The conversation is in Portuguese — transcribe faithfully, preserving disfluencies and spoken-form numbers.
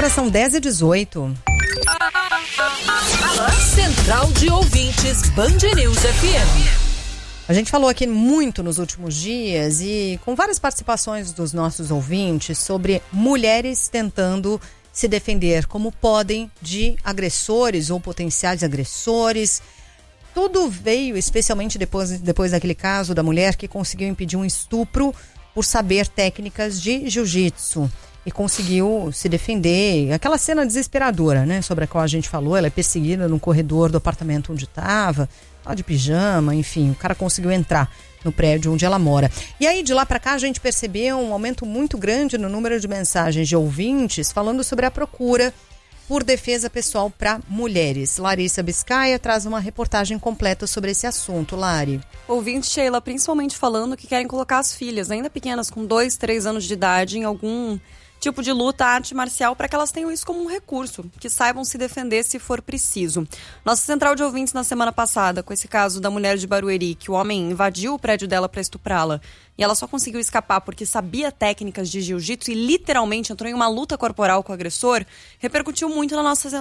Agora são dez e dezoito. Central de Ouvintes Band News F M. A gente falou aqui muito nos últimos dias e com várias participações dos nossos ouvintes sobre mulheres tentando se defender como podem de agressores ou potenciais agressores. Tudo veio especialmente depois, depois daquele caso da mulher que conseguiu impedir um estupro por saber técnicas de jiu-jitsu e conseguiu se defender. Aquela cena desesperadora, né, sobre a qual a gente falou, ela é perseguida no corredor do apartamento onde estava, lá de pijama, enfim, o cara conseguiu entrar no prédio onde ela mora. E aí, de lá para cá, a gente percebeu um aumento muito grande no número de mensagens de ouvintes falando sobre a procura por defesa pessoal para mulheres. Larissa Biscaia traz uma reportagem completa sobre esse assunto. Lari. Ouvinte, Sheila, principalmente falando que querem colocar as filhas, ainda pequenas, com dois, três anos de idade, em algum tipo de luta, arte marcial, para que elas tenham isso como um recurso, que saibam se defender se for preciso. Nossa central de ouvintes na semana passada, com esse caso da mulher de Barueri, que o homem invadiu o prédio dela para estuprá-la, e ela só conseguiu escapar porque sabia técnicas de jiu-jitsu e literalmente entrou em uma luta corporal com o agressor, repercutiu muito na nossa